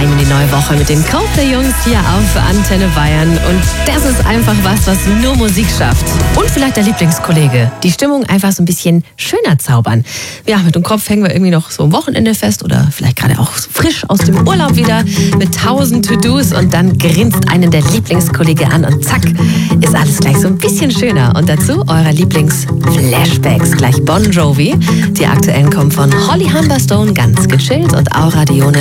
rein in die neue Woche mit den Coldplay-Jungs hier auf Antenne Bayern. Und das ist einfach was nur Musik schafft. Und vielleicht der Lieblingskollege. Die Stimmung einfach so ein bisschen schöner zaubern. Ja, mit dem Kopf hängen wir irgendwie noch so am Wochenende fest oder vielleicht gerade auch frisch aus dem Urlaub wieder mit 1000 To-Dos und dann grinst einen der Lieblingskollege an und zack, ist alles gleich so ein bisschen schöner. Und dazu eure Lieblings-Flashbacks. Gleich Bon Jovi. Die aktuellen kommen von Holly Humberstone, ganz gechillt, und Aura Dione